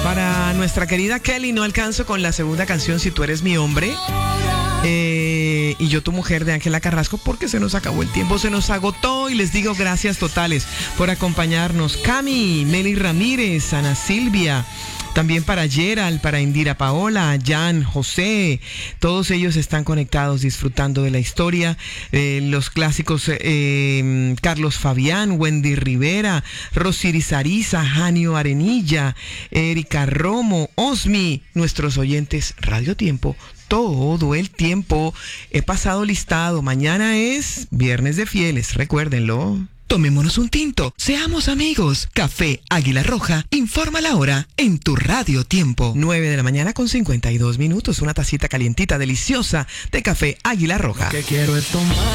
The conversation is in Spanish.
Para nuestra querida Kelly, no alcanzo con la segunda canción, Si tú eres mi hombre. Y yo tu mujer, de Ángela Carrasco, porque se nos acabó el tiempo, se nos agotó, y les digo gracias totales por acompañarnos. Cami, Meli Ramírez, Ana Silvia, también para Gerald, para Indira Paola, Jan, José, todos ellos están conectados disfrutando de la historia, los clásicos, Carlos Fabián, Wendy Rivera, Rosiri Sarisa, Janio Arenilla, Erika Romo, Osmi, nuestros oyentes Radio Tiempo, todo el tiempo. He pasado listado. Mañana es Viernes de Fieles, recuérdenlo. Tomémonos un tinto, seamos amigos. Café Águila Roja informa la hora en tu Radio Tiempo. 9:52 a.m, una tacita calientita, deliciosa de Café Águila Roja. Lo que quiero es tomar